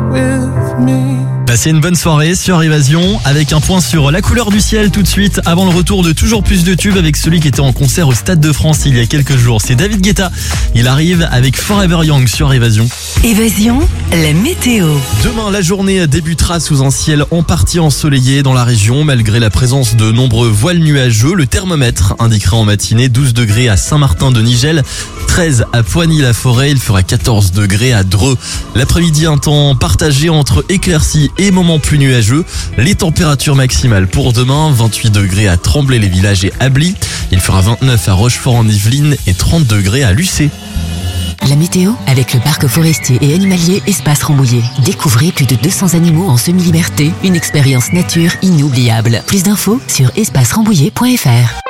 with me. Passez une bonne soirée sur Évasion avec un point sur la couleur du ciel tout de suite avant le retour de toujours plus de tubes avec celui qui était en concert au Stade de France il y a quelques jours. C'est David Guetta. Il arrive avec Forever Young sur Évasion. Évasion, la météo. Demain, la journée débutera sous un ciel en partie ensoleillé dans la région malgré la présence de nombreux voiles nuageux. Le thermomètre indiquera en matinée 12 degrés à Saint-Martin-de-Nigel, 13 à Poigny-la-Forêt, il fera 14 degrés à Dreux. L'après-midi, un temps partagé entre éclaircies et moments plus nuageux. Les températures maximales pour demain, 28 degrés à Tremblay-les-Villages et Ably. Il fera 29 à Rochefort-en-Yvelines et 30 degrés à Lucé. La météo avec le parc forestier et animalier Espace Rambouillet. Découvrez plus de 200 animaux en semi-liberté. Une expérience nature inoubliable. Plus d'infos sur espacerambouillet.fr.